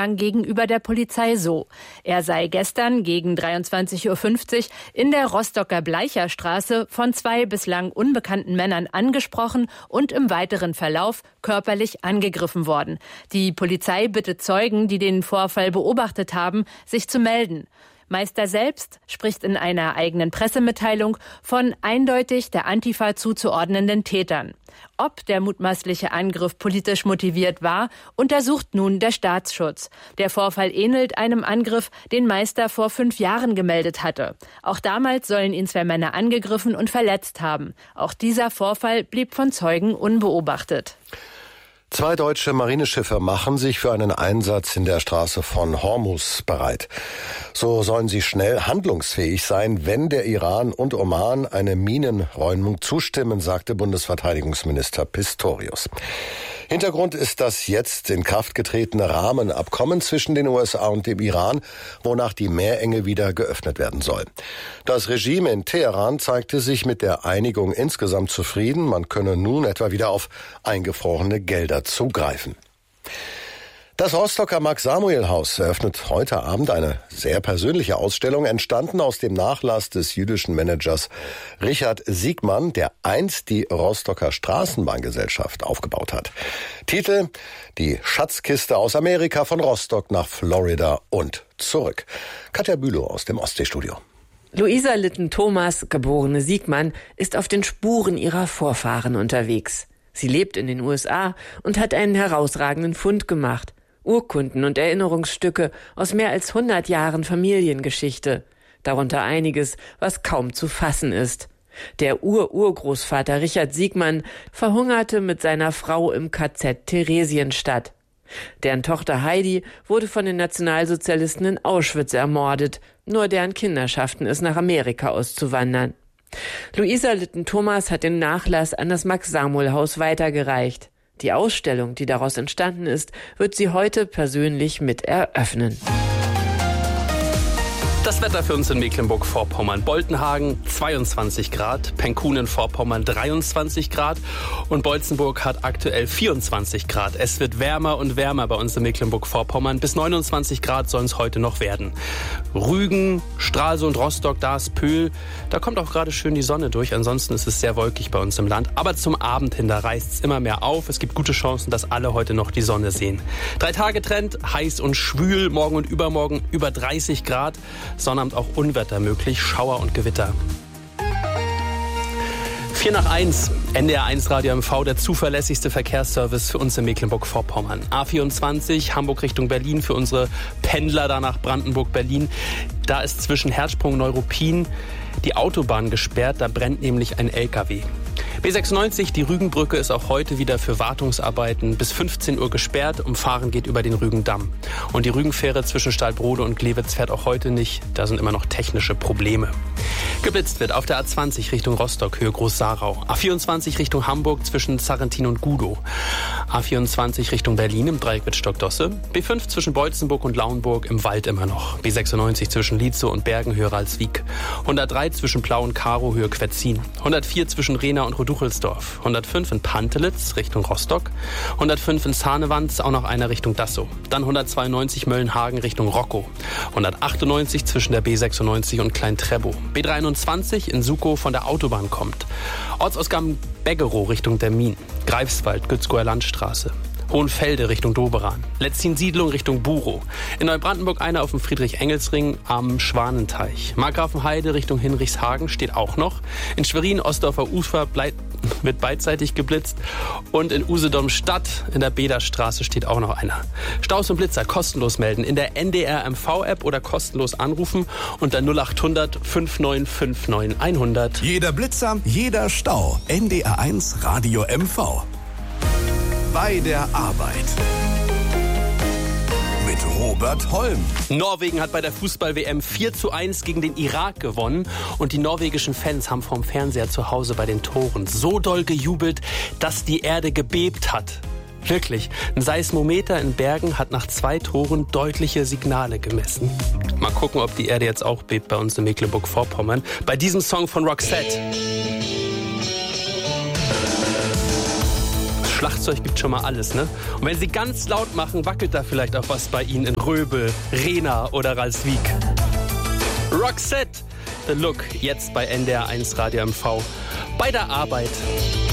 lang gegenüber der Polizei so: Er sei gestern gegen 23:50 Uhr in der Rostocker Bleicherstraße von 2 bislang unbekannten Männern angesprochen und im weiteren Verlauf körperlich angegriffen worden. Die Polizei bittet Zeugen, die den Vorfall beobachtet haben, sich zu melden. Meister selbst spricht in einer eigenen Pressemitteilung von eindeutig der Antifa zuzuordnenden Tätern. Ob der mutmaßliche Angriff politisch motiviert war, untersucht nun der Staatsschutz. Der Vorfall ähnelt einem Angriff, den Meister vor 5 Jahren gemeldet hatte. Auch damals sollen ihn 2 Männer angegriffen und verletzt haben. Auch dieser Vorfall blieb von Zeugen unbeobachtet. 2 deutsche Marineschiffe machen sich für einen Einsatz in der Straße von Hormuz bereit. So sollen sie schnell handlungsfähig sein, wenn der Iran und Oman eine Minenräumung zustimmen, sagte Bundesverteidigungsminister Pistorius. Hintergrund ist das jetzt in Kraft getretene Rahmenabkommen zwischen den USA und dem Iran, wonach die Meerenge wieder geöffnet werden soll. Das Regime in Teheran zeigte sich mit der Einigung insgesamt zufrieden. Man könne nun etwa wieder auf eingefrorene Gelder zugreifen. Das Rostocker Max-Samuel-Haus eröffnet heute Abend eine sehr persönliche Ausstellung, entstanden aus dem Nachlass des jüdischen Managers Richard Siegmann, der einst die Rostocker Straßenbahngesellschaft aufgebaut hat. Titel: Die Schatzkiste aus Amerika von Rostock nach Florida und zurück. Katja Bülow aus dem Ostseestudio. Luisa Litten-Thomas, geborene Siegmann, ist auf den Spuren ihrer Vorfahren unterwegs. Sie lebt in den USA und hat einen herausragenden Fund gemacht. Urkunden und Erinnerungsstücke aus mehr als 100 Jahren Familiengeschichte. Darunter einiges, was kaum zu fassen ist. Der Urgroßvater Richard Siegmann verhungerte mit seiner Frau im KZ Theresienstadt. Deren Tochter Heidi wurde von den Nationalsozialisten in Auschwitz ermordet. Nur deren Kinder schafften es, nach Amerika auszuwandern. Luisa Litten-Thomas hat den Nachlass an das Max-Samuel-Haus weitergereicht. Die Ausstellung, die daraus entstanden ist, wird sie heute persönlich mit eröffnen. Das Wetter für uns in Mecklenburg-Vorpommern. Boltenhagen 22 Grad, Penkun in Vorpommern 23 Grad und Bolzenburg hat aktuell 24 Grad. Es wird wärmer und wärmer bei uns in Mecklenburg-Vorpommern. Bis 29 Grad sollen es heute noch werden. Rügen, Stralsund, Rostock, Darß-Pöhl, da kommt auch gerade schön die Sonne durch. Ansonsten ist es sehr wolkig bei uns im Land. Aber zum Abend hin, da reißt es immer mehr auf. Es gibt gute Chancen, dass alle heute noch die Sonne sehen. 3-Tage-Trend, heiß und schwül, morgen und übermorgen über 30 Grad. Sonnabend auch Unwetter möglich, Schauer und Gewitter. 4 nach 1, NDR 1 Radio MV, der zuverlässigste Verkehrsservice für uns in Mecklenburg-Vorpommern. A24, Hamburg Richtung Berlin, für unsere Pendler da nach Brandenburg-Berlin. Da ist zwischen Herzsprung und Neuruppin die Autobahn gesperrt, da brennt nämlich ein LKW. B96, die Rügenbrücke, ist auch heute wieder für Wartungsarbeiten bis 15 Uhr gesperrt. Umfahren geht über den Rügendamm. Und die Rügenfähre zwischen Stahlbrode und Glewitz fährt auch heute nicht. Da sind immer noch technische Probleme. Geblitzt wird auf der A20 Richtung Rostock, Höhe Groß-Sarau. A24 Richtung Hamburg zwischen Sarrentin und Gudow. A24 Richtung Berlin im Dreieck Wittstock-Dosse. B5 zwischen Beutzenburg und Lauenburg im Wald immer noch. B96 zwischen Lietzow und Bergen, Höhe Ralswiek. 103 zwischen Plau und Karow, Höhe Quetzin. 104 zwischen Rehna und Duchelsdorf, 105 in Pantelitz Richtung Rostock, 105 in Zahnewand, auch noch einer Richtung Dassow. Dann 192 Möllenhagen Richtung Rockow, 198 zwischen der B96 und Klein-Trebow. B23 in Sukow von der Autobahn kommt. Ortsausgang Beggerow Richtung Dermin, Greifswald, Gützkower Landstraße. Hohenfelde Richtung Doberan, Letzin-Siedlung Richtung Burow. In Neubrandenburg einer auf dem Friedrich-Engels-Ring am Schwanenteich. Markgrafenheide Richtung Hinrichshagen steht auch noch. In Schwerin, Ostdorfer Ufer wird beidseitig geblitzt. Und in Usedom Stadt in der Bederstraße steht auch noch einer. Staus und Blitzer kostenlos melden in der NDR MV-App oder kostenlos anrufen unter 0800 5959 100. Jeder Blitzer, jeder Stau. NDR 1 Radio MV. Bei der Arbeit. Mit Robert Holm. Norwegen hat bei der Fußball-WM 4:1 gegen den Irak gewonnen. Und die norwegischen Fans haben vorm Fernseher zu Hause bei den Toren so doll gejubelt, dass die Erde gebebt hat. Wirklich, ein Seismometer in Bergen hat nach 2 Toren deutliche Signale gemessen. Mal gucken, ob die Erde jetzt auch bebt bei uns in Mecklenburg-Vorpommern. Bei diesem Song von Roxette. Schlagzeug gibt schon mal alles, ne? Und wenn sie ganz laut machen, wackelt da vielleicht auch was bei ihnen in Röbel, Rena oder Ralswiek. Roxette, The Look, jetzt bei NDR 1 Radio MV. Bei der Arbeit.